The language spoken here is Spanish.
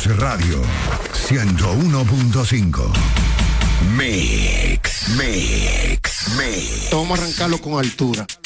Radio 101.5. Mix. Vamos a arrancarlo con altura.